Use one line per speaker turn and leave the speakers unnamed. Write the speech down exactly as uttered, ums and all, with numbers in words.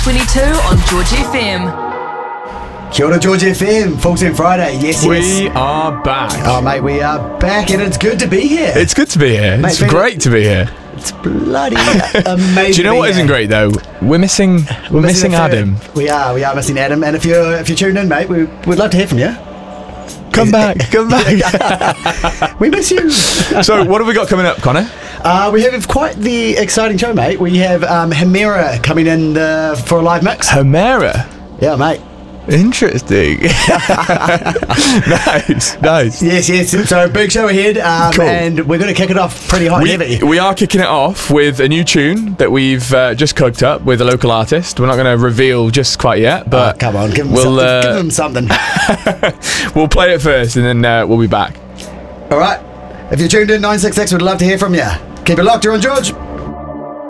twenty-two on George F M.
Kia ora, George F M, Full Team Friday. Yes,
we
yes.
We are back.
Oh, mate, we are back, and it's good to be here.
It's good to be here. Mate, it's great it, to be here.
It's bloody amazing.
Do you know what isn't great though? We're missing. We're, we're missing, missing Adam.
We are. We are missing Adam. And if you're if you're tuned in, mate, we we'd love to hear from you.
Come back. Come back.
We miss you.
So, what have we got coming up, Connor?
Uh, we have quite the exciting show, mate. We have um, Hemera coming in uh, for a live mix.
Hemera?
Yeah, mate.
Interesting. Nice, nice.
Yes, yes. So big show ahead, um,
cool.
and we're going to kick it off pretty hot
we,
and heavy.
We are kicking it off with a new tune that we've uh, just cooked up with a local artist. We're not going to reveal just quite yet, but
oh, come on, give him
we'll,
something.
Uh,
give him something.
We'll play it first, and then uh, we'll be back.
All right. If you're tuned in, nine six six, we'd love to hear from you. Keep it locked. You're on George.